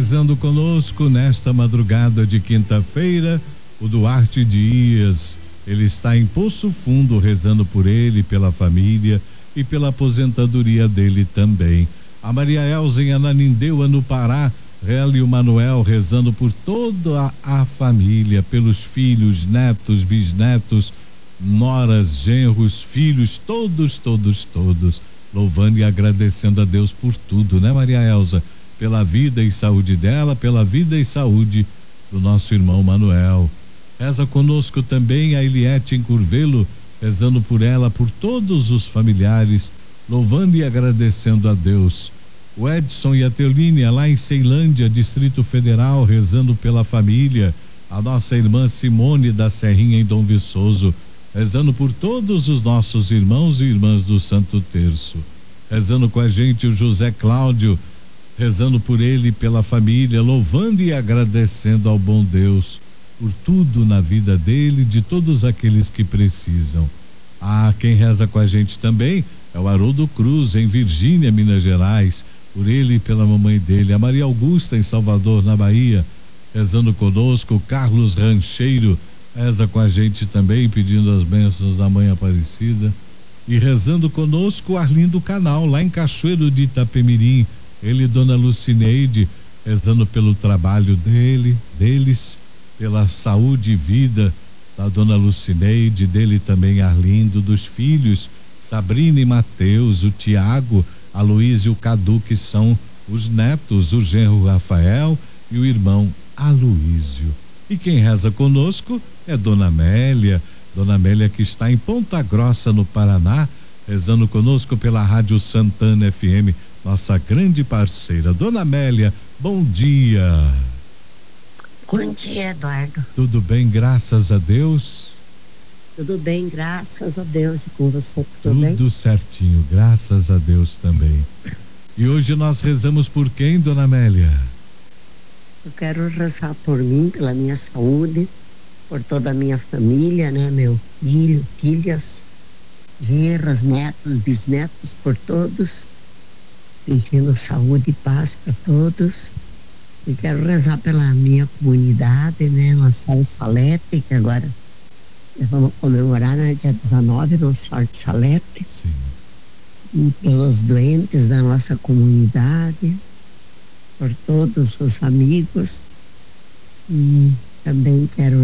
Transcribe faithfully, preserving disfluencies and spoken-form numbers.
rezando conosco nesta madrugada de quinta-feira, o Duarte Dias. Ele está em Poço Fundo, rezando por ele, pela família e pela aposentadoria dele também. A Maria Elza em Ananindeua, no Pará, Hélio Manuel rezando por toda a, a família, pelos filhos, netos, bisnetos, noras, genros, filhos, todos, todos, todos, louvando e agradecendo a Deus por tudo, né, Maria Elza? Pela vida e saúde dela, pela vida e saúde do nosso irmão Manuel. Reza conosco também a Eliette em Curvelo, rezando por ela, por todos os familiares, louvando e agradecendo a Deus. O Edson e a Teolínia lá em Ceilândia, Distrito Federal, rezando pela família. A nossa irmã Simone da Serrinha em Dom Viçoso, rezando por todos os nossos irmãos e irmãs do Santo Terço. Rezando com a gente o José Cláudio, rezando por ele e pela família, louvando e agradecendo ao bom Deus por tudo na vida dele, de todos aqueles que precisam. Ah, quem reza com a gente também é o Haroldo Cruz em Virgínia, Minas Gerais, por ele e pela mamãe dele. A Maria Augusta em Salvador, na Bahia, rezando conosco. O Carlos Rancheiro reza com a gente também, pedindo as bênçãos da Mãe Aparecida. E rezando conosco o Arlindo Canal, lá em Cachoeiro de Itapemirim, ele e Dona Lucineide, rezando pelo trabalho dele, deles, pela saúde e vida da Dona Lucineide, dele também Arlindo, dos filhos Sabrina e Mateus, o Tiago, a Luísa e o Cadu, que são os netos, o genro Rafael e o irmão Aloísio. E quem reza conosco é Dona Amélia, Dona Amélia que está em Ponta Grossa, no Paraná, rezando conosco pela Rádio Santana F M, nossa grande parceira. Dona Amélia, bom dia. Bom dia, Eduardo. Tudo bem, graças a Deus? Tudo bem, graças a Deus. E com você, tudo, tudo bem? Tudo certinho, graças a Deus também. E hoje nós rezamos por quem, Dona Amélia? Eu quero rezar por mim, pela minha saúde, por toda a minha família, né? Meu filho, filhas, genras, netos, bisnetos, por todos, pedindo saúde e paz para todos. E quero rezar pela minha comunidade, né? Marcelo Salete, que agora nós vamos comemorar, né? Dia dezenove, no Sorte Salete. Sim. E pelos doentes da nossa comunidade, por todos os amigos. E também quero